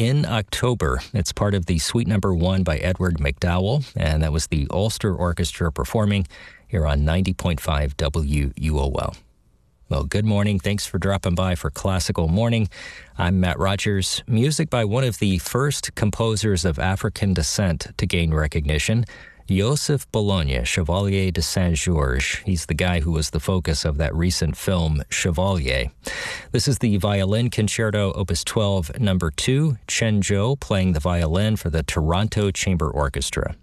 In October. It's part of the Suite Number 1 by Edward McDowell, and that was the Ulster Orchestra performing here on 90.5 WUOL. Well, good morning. Thanks for dropping by for Classical Morning. I'm Matt Rogers. Music by one of the first composers of African descent to gain recognition, Joseph Bologna, Chevalier de Saint-Georges. He's the guy who was the focus of that recent film, Chevalier. This is the Violin Concerto, Opus 12, Number 2, Chen Zhou playing the violin for the Toronto Chamber Orchestra.